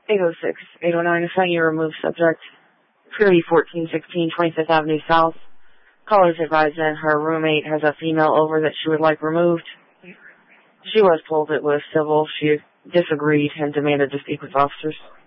806-809, assign you remove subject. Purity 1416, 25th Avenue South. Callers advised that her roommate has a female over that she would like removed. She was told it was civil. She disagreed and demanded to speak with officers.